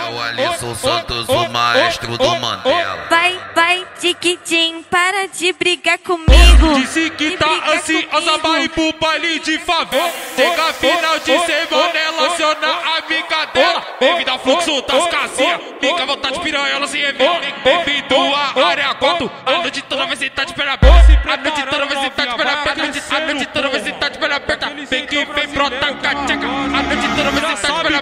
o Alisson Santos, o maestro do Mandela. Vai, Tiquitim, para de brigar comigo. Disse que tá ansiosa, vai pro baile de favela. Chega final de semana, ela aciona a amiga dela. Bem-vindo ao fluxo das casinhas, fica à vontade, piranha, se revela. Bem-vindo à área 4, a noite toda vai sentar de perna aberta. A noite toda vai sentar de perna aberta. A noite toda vai